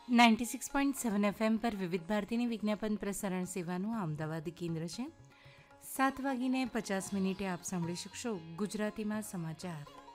96.7 FM પર વિવિધ ભારતીની વિજ્ઞાપન પ્રસારણ સેવાનું આ અમદાવાદ કેન્દ્ર છે. 7:50 આપ સાંભળી શકશો ગુજરાતીમાં સમાચાર.